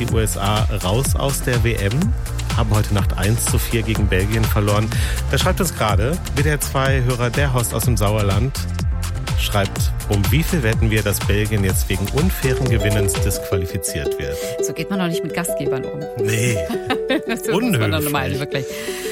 die USA raus aus der WM, haben heute Nacht 1:4 gegen Belgien verloren. Da schreibt uns gerade WDR 2-Hörer der Horst aus dem Sauerland, schreibt, um wie viel wetten wir, dass Belgien jetzt wegen unfairen Gewinnens disqualifiziert wird? So geht man doch nicht mit Gastgebern um. Nee, so unhöflich. normal, wirklich.